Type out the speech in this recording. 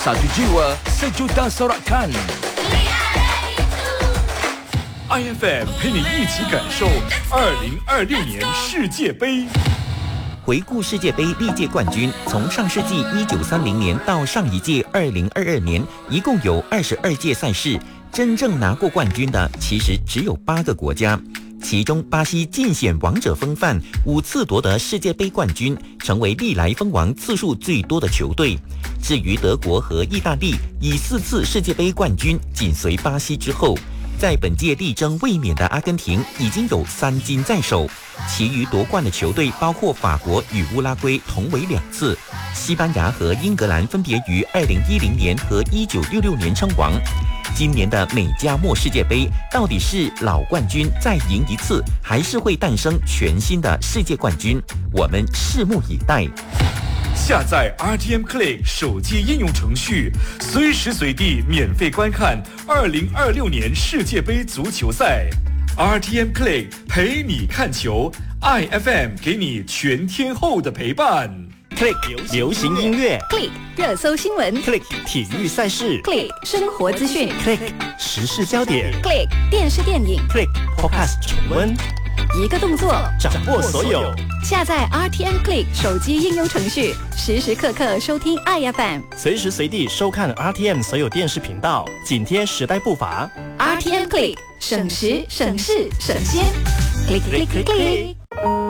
Satu jiwa, sejuta sorakan. IFM 陪你一起感受2026年世界杯。 回顾世界杯历届冠军，从上世纪1930年到上一届2022年，一共有22届赛事，真正拿过冠军的其实只有8个国家。其中，巴西尽显王者风范，5次夺得世界杯冠军，成为历来封王次数最多的球队。至于德国和意大利，以4次世界杯冠军紧随巴西之后。在本届力争卫冕的阿根廷已经有3金在手，其余夺冠的球队包括法国与乌拉圭同为2次，西班牙和英格兰分别于2010年和1966年称王。今年的美加墨世界杯到底是老冠军再赢一次，还是会诞生全新的世界冠军？我们拭目以待。 下载 RTM Click 手机应用程序，随时随地免费观看2026年世界杯足球赛。RTM Click 陪你看球 ，IFM 给你全天候的陪伴。 Click 流行音乐 ，Click 热搜新闻 ，Click 体育赛事 ，Click 生活资讯 ，Click 时事焦点 ，Click 电视电影 ，Click Podcast 重温。 一个动作， 掌握所有。 下载 RTM Click 手机应用程序，时时刻刻收听 IFM， 随时随地收看 RTM 所有电视频道，紧贴时代步伐。 RTM Click 省时省事省先 ，Click Click Click。